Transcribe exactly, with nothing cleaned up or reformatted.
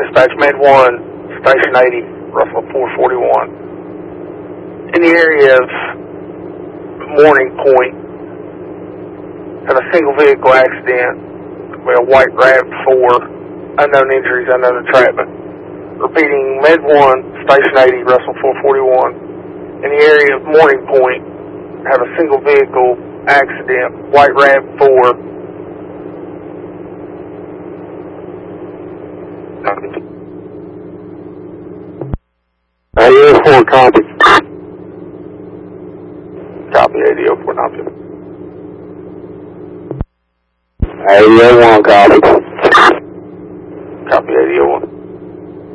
Dispatch Med one, Station eighty, Russell four forty-one. In the area of Morning Point, had a single vehicle accident with a white RAV four, unknown injuries, unknown entrapment. Repeating, Med one, Station eighty, Russell four forty-one. In the area of Morning Point, had a single vehicle accident, white RAV four. eighty oh four, copy. Copy, eighty oh four, copy. eighty oh one, copy.